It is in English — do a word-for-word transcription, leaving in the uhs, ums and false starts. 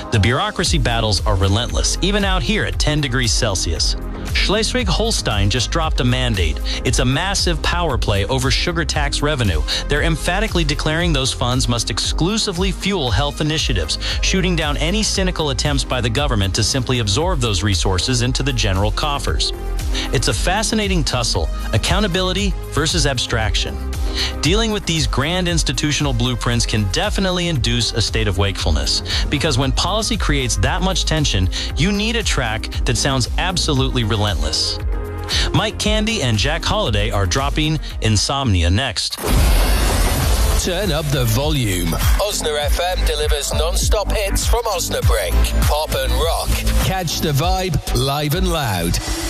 The bureaucracy battles are relentless, even out here at ten degrees Celsius. Schleswig-Holstein just dropped a mandate. It's a massive power play over sugar tax revenue. They're emphatically declaring those funds must exclusively fuel health initiatives, shooting down any cynical attempts by the government to simply absorb those resources into the general coffers. It's a fascinating tussle, accountability versus abstraction. Dealing with these grand institutional blueprints can definitely induce a state of wakefulness, because when policy creates that much tension, you need a track that sounds absolutely relentless. Mike Candy and Jack Holiday are dropping Insomnia next. Turn up the volume. Osna F M delivers non-stop hits from Osnabrück. Pop and rock. Catch the vibe live and loud.